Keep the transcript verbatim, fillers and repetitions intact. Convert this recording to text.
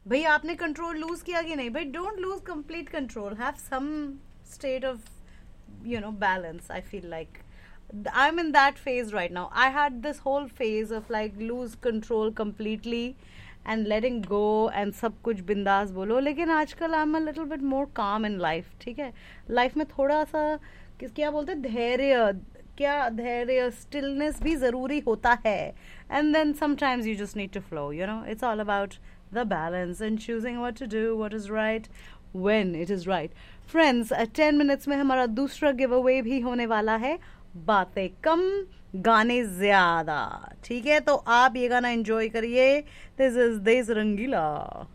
भाई आपने control loose किया कि नहीं? भाई don't lose complete control, have some state of you know balance. I feel like I'm in that phase right now. I had this whole phase of like lose control completely and letting go and सब कुछ बिंदास बोलो, लेकिन आजकल I'm a little bit more calm in life. ठीक है, life में थोड़ा सा किस क्या बोलते हैं, धैर्य, क्या धैर्य, स्टिलनेस भी ज़रूरी होता है. And then sometimes you just need to flow, you know. It's all about the balance and choosing what to do, what is right, when it is right. Friends, ten minutes में हमारा दूसरा give away भी होने वाला है. बातें कम, गाने ज्यादा. ठीक है, तो आप ये गाना एंजॉय करिए. दिस इज देश रंगीला.